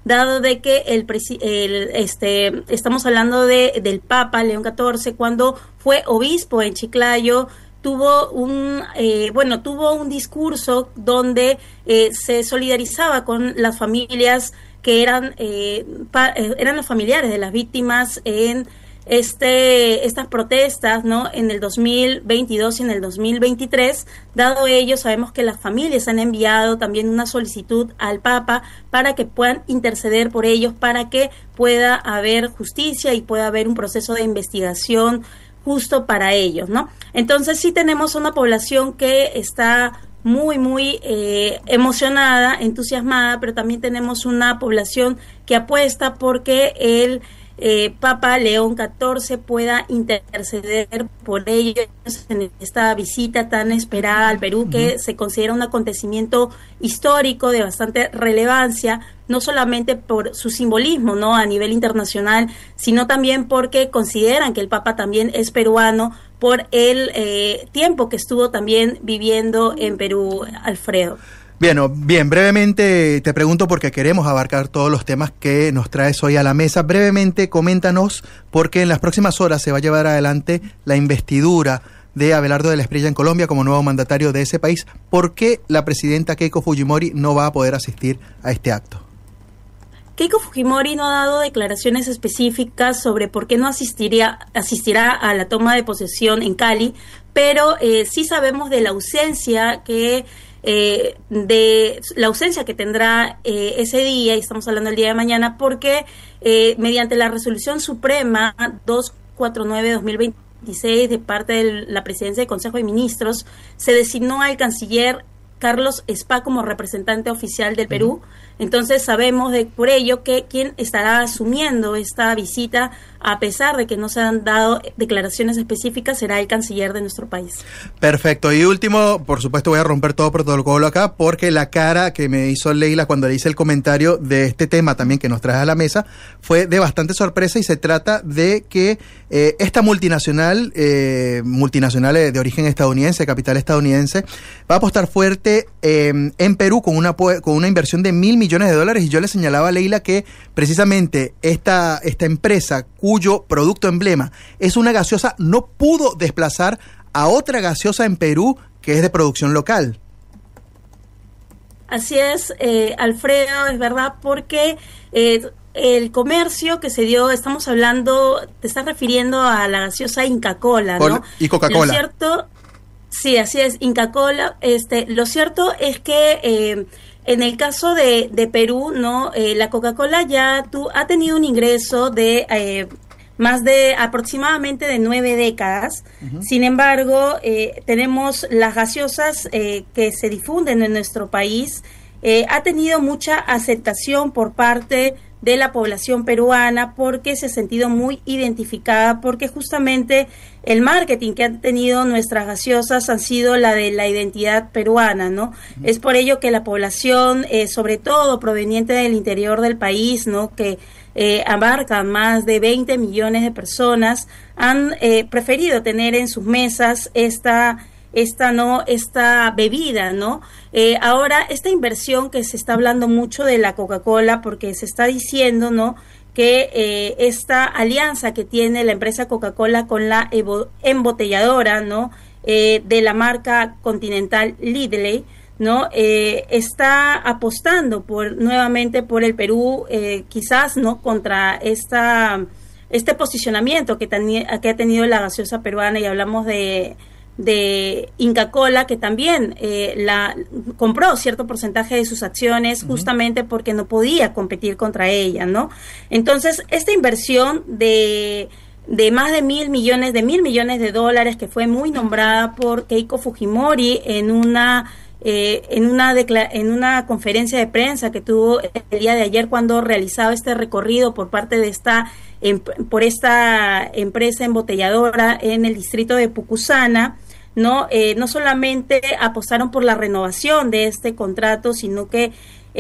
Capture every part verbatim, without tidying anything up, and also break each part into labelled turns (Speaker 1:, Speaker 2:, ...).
Speaker 1: dado de que el, el este estamos hablando de del Papa León catorce, cuando fue obispo en Chiclayo, tuvo un eh, bueno tuvo un discurso donde eh, se solidarizaba con las familias que eran eh, pa, eh, eran los familiares de las víctimas en este estas protestas, ¿no?, en el dos mil veintidós y en el dos mil veintitrés. Dado ello, sabemos que las familias han enviado también una solicitud al Papa para que puedan interceder por ellos, para que pueda haber justicia y pueda haber un proceso de investigación justo para ellos, ¿no? Entonces sí tenemos una población que está muy, muy eh, emocionada, entusiasmada, pero también tenemos una población que apuesta porque el eh, Papa León catorce pueda interceder por ellos en esta visita tan esperada al Perú, que uh-huh. se considera un acontecimiento histórico de bastante relevancia, no solamente por su simbolismo, ¿no?, a nivel internacional, sino también porque consideran que el Papa también es peruano por el eh, tiempo que estuvo también viviendo en Perú, Alfredo.
Speaker 2: Bien, bien, brevemente te pregunto porque queremos abarcar todos los temas que nos traes hoy a la mesa. Brevemente, coméntanos, porque en las próximas horas se va a llevar adelante la investidura de Abelardo de la Espriella en Colombia como nuevo mandatario de ese país. ¿Por qué la presidenta Keiko Fujimori no va a poder asistir a este acto?
Speaker 1: Keiko Fujimori no ha dado declaraciones específicas sobre por qué no asistiría, asistirá a la toma de posesión en Cali, pero eh, sí sabemos de la ausencia que eh, de la ausencia que tendrá eh, ese día, y estamos hablando del día de mañana, porque eh, mediante la resolución suprema doscientos cuarenta y nueve guion dos mil veintiséis de parte de la Presidencia del Consejo de Ministros, se designó al canciller Carlos Spa como representante oficial del Perú. Entonces sabemos de por ello que quien estará asumiendo esta visita, a pesar de que no se han dado declaraciones específicas, será el canciller de nuestro país.
Speaker 2: Perfecto. Y último, por supuesto voy a romper todo protocolo acá, porque la cara que me hizo Leila cuando le hice el comentario de este tema también que nos trae a la mesa fue de bastante sorpresa, y se trata de que eh, esta multinacional, eh, multinacional de origen estadounidense, capital estadounidense, va a apostar fuerte eh, en Perú con una, con una inversión de mil millones de dólares. Y yo le señalaba a Leila que precisamente esta, esta empresa, cuyo producto emblema es una gaseosa, no pudo desplazar a otra gaseosa en Perú que es de producción local.
Speaker 1: Así es, eh, Alfredo, es verdad, porque eh, el comercio que se dio, estamos hablando, te estás refiriendo a la gaseosa Inca Kola, ¿no?
Speaker 2: Y Coca-Cola.
Speaker 1: Lo cierto, sí, así es, Inca Kola. Este, lo cierto es que eh, en el caso de, de Perú, ¿no? Eh, la Coca-Cola ya tu, ha tenido un ingreso de eh, más de aproximadamente de nueve décadas. Uh-huh. Sin embargo, eh, tenemos las gaseosas eh, que se difunden en nuestro país. Eh, ha tenido mucha aceptación por parte de la población peruana, porque se ha sentido muy identificada, porque justamente el marketing que han tenido nuestras gaseosas han sido la de la identidad peruana, ¿no? Uh-huh. Es por ello que la población, eh, sobre todo proveniente del interior del país, ¿no?, que eh, abarca más de veinte millones de personas, han eh, preferido tener en sus mesas esta esta no esta bebida, ¿no? Eh, ahora, esta inversión que se está hablando mucho de la Coca-Cola, porque se está diciendo, ¿no?, que eh, esta alianza que tiene la empresa Coca-Cola con la embotelladora, ¿no?, eh, de la marca Continental Lidl, ¿no?, eh, está apostando por nuevamente por el Perú, eh, quizás, ¿no?, contra esta este posicionamiento que, ten, que ha tenido la gaseosa peruana, y hablamos de de Inca Kola, que también eh, la compró cierto porcentaje de sus acciones, uh-huh, justamente porque no podía competir contra ella, ¿no? Entonces, esta inversión de de más de mil millones de mil millones de dólares, que fue muy nombrada por Keiko Fujimori en una eh, en una decla- en una conferencia de prensa que tuvo el día de ayer, cuando realizaba este recorrido por parte de esta em- por esta empresa embotelladora en el distrito de Pucusana. No, eh, no solamente apostaron por la renovación de este contrato, sino que eh,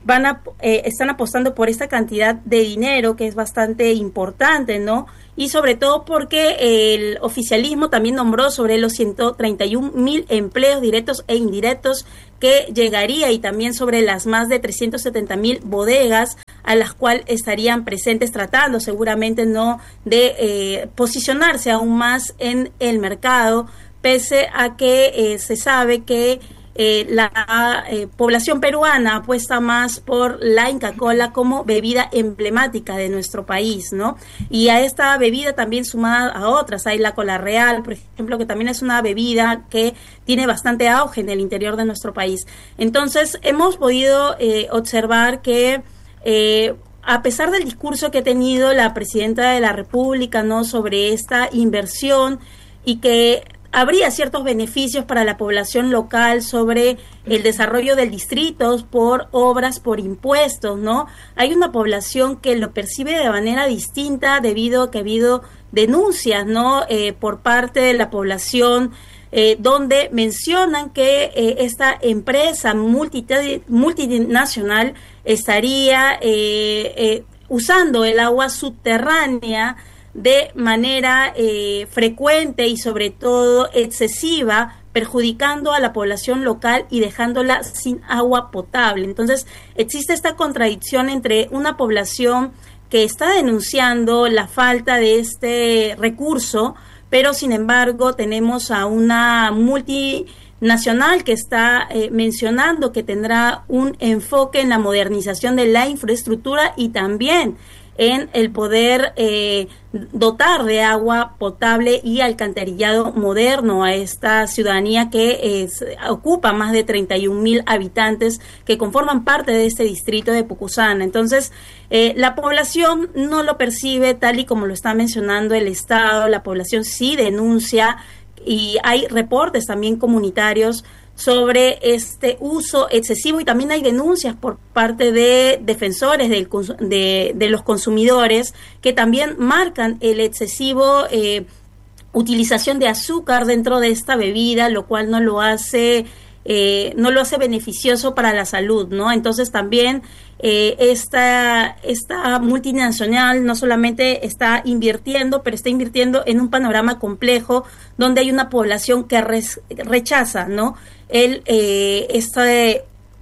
Speaker 1: van a eh, están apostando por esta cantidad de dinero que es bastante importante, ¿no? Y sobre todo porque el oficialismo también nombró sobre los ciento treinta y un mil empleos directos e indirectos que llegaría, y también sobre las más de trescientos setenta mil bodegas a las cuales estarían presentes, tratando seguramente no de eh, posicionarse aún más en el mercado, pese a que eh, se sabe que Eh, la eh, población peruana apuesta más por la Inca Kola como bebida emblemática de nuestro país, ¿no? Y a esta bebida también sumada a otras, hay la Cola Real, por ejemplo, que también es una bebida que tiene bastante auge en el interior de nuestro país. Entonces, hemos podido eh, observar que eh, a pesar del discurso que ha tenido la presidenta de la República, ¿no?, sobre esta inversión, y que habría ciertos beneficios para la población local sobre el desarrollo del distrito por obras, por impuestos, ¿no? Hay una población que lo percibe de manera distinta debido a que ha habido denuncias, ¿no?, eh, por parte de la población, eh, donde mencionan que eh, esta empresa multi, multinacional estaría eh, eh, usando el agua subterránea de manera eh, frecuente y sobre todo excesiva, perjudicando a la población local y dejándola sin agua potable. Entonces, existe esta contradicción entre una población que está denunciando la falta de este recurso, pero sin embargo tenemos a una multinacional que está eh, mencionando que tendrá un enfoque en la modernización de la infraestructura y también en el poder eh, dotar de agua potable y alcantarillado moderno a esta ciudadanía que es, ocupa más de treinta y un mil habitantes que conforman parte de este distrito de Pucusana. Entonces, eh, la población no lo percibe tal y como lo está mencionando el Estado. La población sí denuncia, y hay reportes también comunitarios sobre este uso excesivo, y también hay denuncias por parte de defensores del, de, de los consumidores que también marcan el excesivo eh, utilización de azúcar dentro de esta bebida, lo cual no lo hace eh, no lo hace beneficioso para la salud, ¿no? Entonces también eh, esta, esta multinacional no solamente está invirtiendo, pero está invirtiendo en un panorama complejo donde hay una población que res, rechaza, ¿no?, el eh, este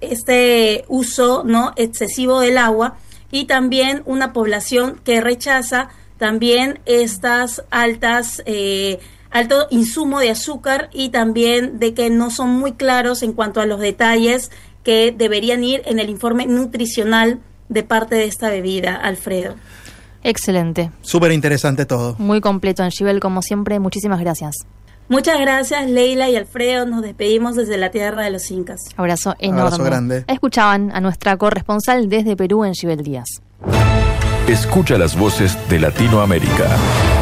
Speaker 1: este uso no excesivo del agua, y también una población que rechaza también estas altas eh, alto insumo de azúcar, y también de que no son muy claros en cuanto a los detalles que deberían ir en el informe nutricional de parte de esta bebida, Alfredo.
Speaker 3: Excelente.
Speaker 2: Súper interesante todo.
Speaker 3: Muy completo, Anchibel, como siempre. Muchísimas gracias.
Speaker 1: Muchas gracias, Leila y Alfredo. Nos despedimos desde la tierra de los incas.
Speaker 3: Abrazo enorme.
Speaker 2: Abrazo grande.
Speaker 3: Escuchaban a nuestra corresponsal desde Perú, Anchibel Díaz.
Speaker 4: Escucha las voces de Latinoamérica.